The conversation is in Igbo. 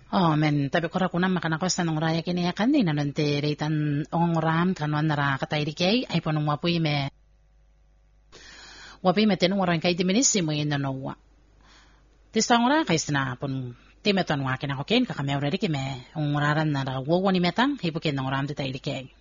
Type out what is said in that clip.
Men tapi kora kuna makana sa nong raya kini ya kan ni nanon te reitan ongoram kanwan nara katairi kay ay ponong wapuy me tenong orang kay diminissimo yin nanowa. Tista ngora kay sina pon timeton wakin ako ken kakamay already kime ongoraran nara wawa ni metang hipukin nong ram te tairi kay.